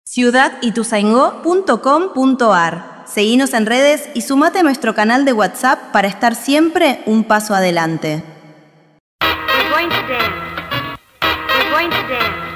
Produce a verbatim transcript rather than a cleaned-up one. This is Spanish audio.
ciudad ituzaingó punto com punto ar. Seguinos en redes y sumate a nuestro canal de WhatsApp para estar siempre un paso adelante. We're going to dance. We're going to dance.